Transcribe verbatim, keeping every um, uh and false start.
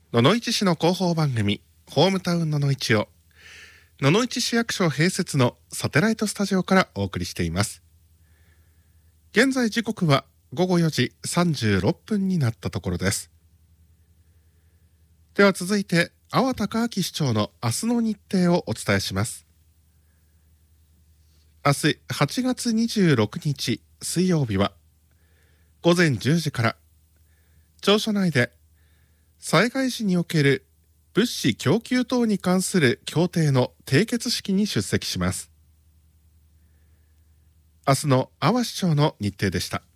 野々市市の広報番組ホームタウン野々市を野々市市役所併設のサテライトスタジオからお送りしています。現在時刻はごごよじさんじゅうろっぷんになったところです。では続いて阿波隆明市長の明日の日程をお伝えします。明日はちがつにじゅうろくにち水曜日はごぜんじゅうじから庁舎内で災害時における物資供給等に関する協定の締結式に出席します。明日の阿波市長の日程でした。